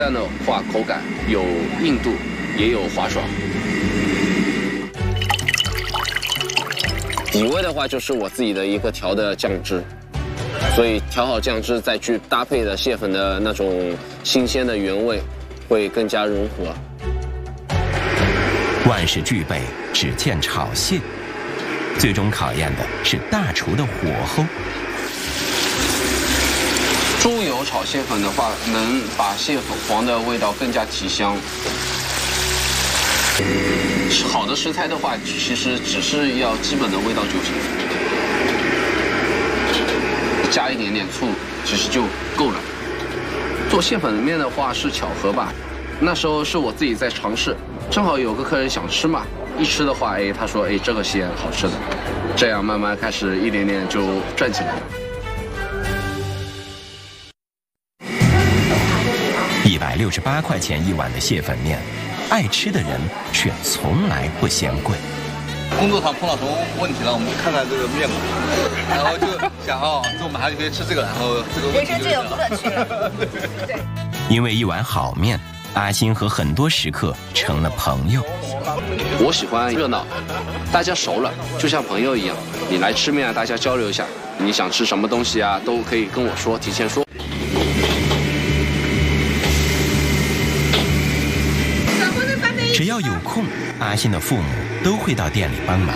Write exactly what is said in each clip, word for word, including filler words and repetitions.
蛋的话口感有硬度，也有滑爽。底味的话就是我自己的一个调的酱汁，所以调好酱汁再去搭配的蟹粉的那种新鲜的原味，会更加融合。 万事俱备，只欠炒蟹。最终考验的是大厨的火候。 猪油炒蟹粉的话，能把蟹粉黄的味道更加提香。好的食材的话，其实只是要基本的味道就行，加一点点醋，其实就够了。做蟹粉面的话是巧合吧，那时候是我自己在尝试，正好有个客人想吃嘛，一吃的话，哎，他说，哎，这个蟹好吃的，这样慢慢开始一点点就赚起来了。 一百六十八块钱一碗的蟹粉面，爱吃的人却从来不嫌贵。 工作上碰到什么问题了，我们看看这个面嘛，然后就想哦，那我们还是可以吃这个，然后这个问题就有乐趣了。 对，因为一碗好面，阿星和很多食客成了朋友。 我喜欢热闹，大家熟了就像朋友一样，你来吃面啊，大家交流一下，你想吃什么东西啊，都可以跟我说，提前说。 只要有空，阿星的父母都会到店里帮忙。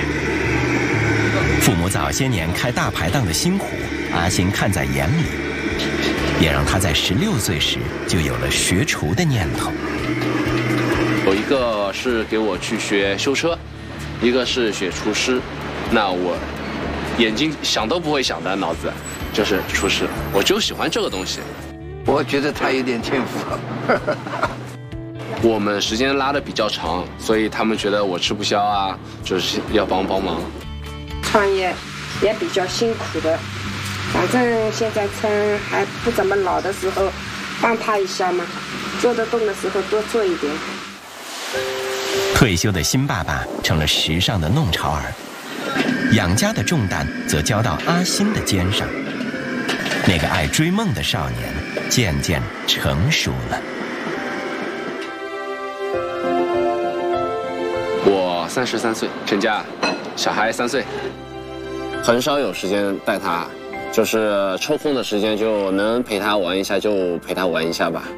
父母早些年开大排档的辛苦，阿星看在眼里，也让他在十六岁时就有了学厨的念头。 有一个是给我去学修车，一个是学厨师。那我眼睛想都不会想的脑子就是厨师，我就喜欢这个东西。 我觉得他有点天赋。 我们时间拉得比较长，所以他们觉得我吃不消啊，就是要帮帮忙。 创业也比较辛苦的，反正现在趁还不怎么老的时候，帮他一下嘛，做得动的时候多做一点。 退休的新爸爸成了时尚的弄潮儿，养家的重担则交到阿星的肩上。那个爱追梦的少年渐渐成熟了。 我三十三岁，全家，小孩三岁，很少有时间带他，就是抽空的时间就能陪他玩一下就陪他玩一下吧。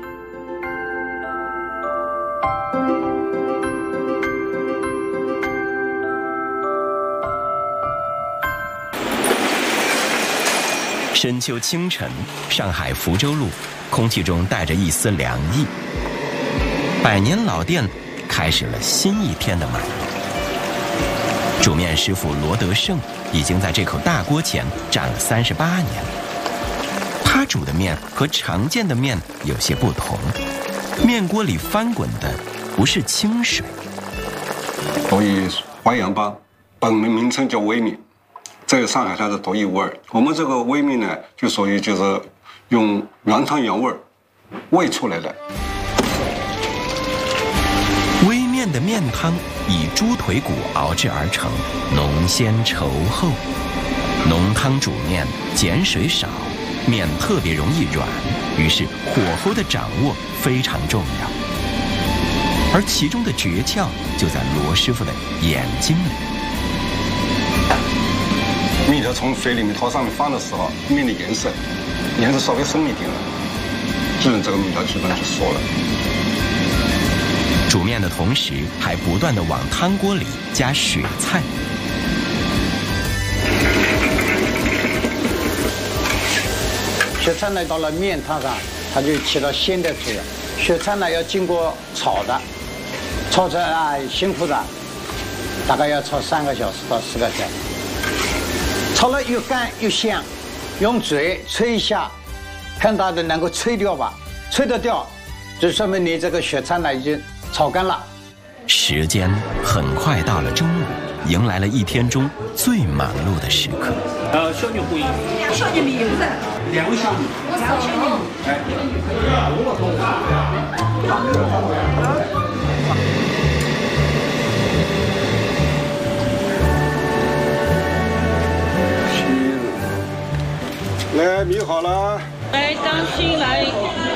深秋清晨，上海福州路，空气中带着一丝凉意。百年老店开始了新一天的买卖。煮面师傅罗德胜已经在这口大锅前站了三十八年。他煮的面和常见的面有些不同，面锅里翻滚的不是清水。 所以淮扬帮本名名称叫微面，在上海它是独一无二。我们这个微面呢，就属于就是用原汤原味煨出来的。 微面的面汤以猪腿骨熬制而成，浓鲜稠厚。浓汤煮面，碱水少，面特别容易软，于是火候的掌握非常重要。而其中的诀窍就在罗师傅的眼睛里。 面条从水里面朝上面翻的时候，面的颜色颜色稍微深一点了，基本这个面条基本上就熟了。 煮面的同时，还不断地往汤锅里加雪菜。 雪菜呢，到了面汤上，它就起到鲜的作用。雪菜呢，要经过炒的，炒菜啊辛苦的，大概要炒三个小时到四个小时。炒了又干又香，用嘴吹一下，看它的能够吹掉吧，吹得掉，就说明你这个雪菜呢已经炒干了。 时间很快到了中午，迎来了一天中最忙碌的时刻。 呃，小女回应， 小女名字， 两位小女， 两位小女， 哎， 来，米好了。 来，当心来。